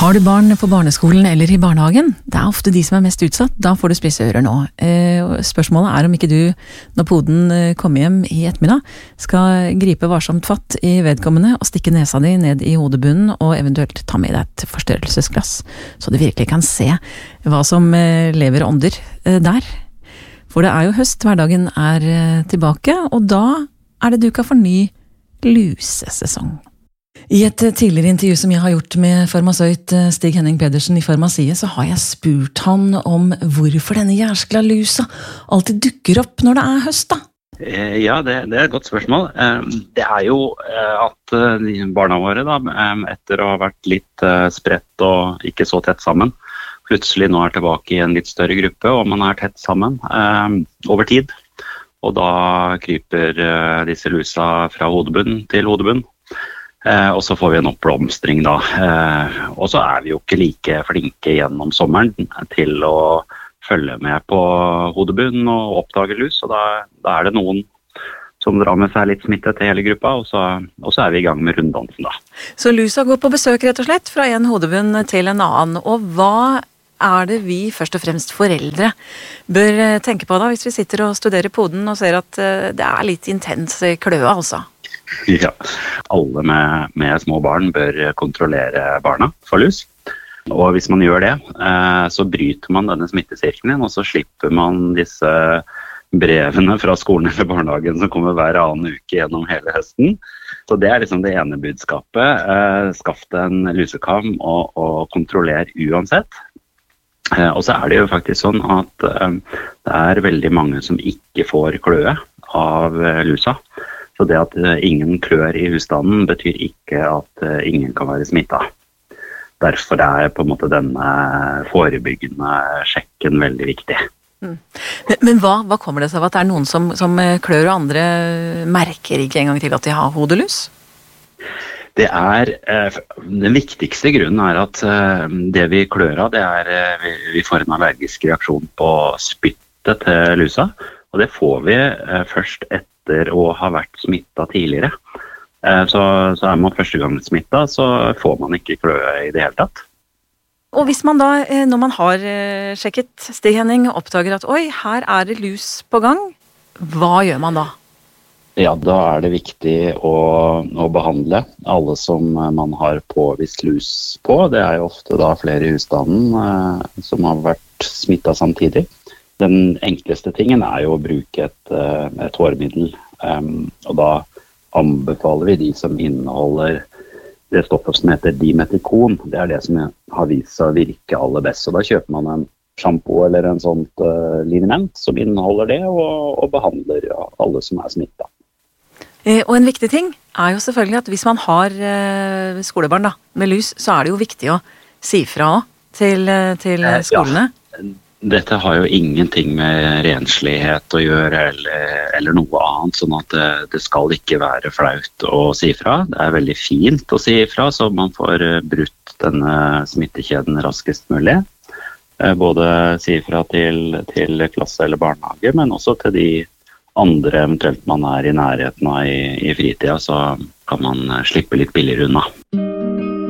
Har du barn på barneskolen eller i barnehagen? Det ofte de som mest utsatt, da får du spisse ører nå. Spørsmålet om ikke du, når poden kommer hjem i ettermiddag, skal gripe varsomt fatt i vedkommende og stikke nesa di ned i hodebunnen og eventuelt ta med deg et forstørrelsesglass, så du virkelig kan se hva som lever ånder der. For det jo høst, hverdagen tilbake, og da det duka for ny lusesesong. I et tidligere intervju som jeg har gjort med farmasøyt Stig Henning Pedersen i Farmasiet, så har jeg spurt han om hvorfor denne jæskla lusa alltid dukker opp når det høst da? Ja, det et godt spørsmål. Det jo at barna våre da, etter å ha vært litt spredt og ikke så tett sammen, plutselig nå tilbake i en litt større gruppe, og man tett sammen over tid. Og da kryper disse lusa fra hodebunn til hodebunn. Og så får vi en oppblomstring da. Og så vi jo ikke like flinke gjennom sommeren til å følge med på hodebunn og oppdage lus, og da det noen som drar med seg litt smitte til hele gruppa, og så vi i gang med runddansen da. Så lusa går på besøk rett og slett fra en hodebunn til en annen, og hva det vi først og fremst foreldre bør tenke på da, hvis vi sitter og studerer poden og ser at det litt intens kløe altså? Ja, alle med små barn bør kontrollere barna for lus. Og hvis man gjør det, så bryter man denne smittesirkelen, og så slipper man disse brevene fra skolen eller barnehagen som kommer hver annen uke gjennom hele høsten. Så det liksom det ene budskapet. Skaff deg en lusekam og kontroller uansett. Og så det jo faktisk sånn at det veldig mange som ikke får kløe av lusa. Så det at ingen klør i husstanden betyr ikke at ingen kan være smittet. Derfor på en måte denne forebyggende sjekken veldig viktig. Men hva kommer det seg av at det noen som klør og andre merker ikke engang til at de har hodelus? Den viktigste grunnen at det vi klør av, vi får en allergisk reaksjon på spyttet til lusa. Og det får vi først etter å ha vært smittet tidligere. Så man første gang smittet, så får man ikke kløe i det hele tatt. Og hvis man da, når man har sjekket Stig Henning, oppdager at oi, her det lus på gang, hva gjør man da? Ja, da det viktig å behandle alle som man har påvist lus på. Det jo ofte da flere i husstanden som har vært smittet samtidig. Den enkleste tingen jo å bruke et hårmiddel, og da anbefaler vi de som inneholder det stoffet som heter dimetikon. Det det som har vist seg å virke aller best. Så da kjøper man en shampoo eller en sånt liniment som inneholder det, og behandler alle som smittet. Og en viktig ting jo selvfølgelig at hvis man har skolebarn da, med lus, så det jo viktig å si fra til skolene. Ja. Dette har jo ingenting med renslighet å gjøre eller noe annet, sånn at det skal ikke være flaut å si fra. Det veldig fint å si fra, så man får brutt denne smittekjeden raskest mulig. Både si fra til klasse eller barnehage, men også til de andre eventuelt man i nærheten av i fritida, så kan man slippe litt billigere unna.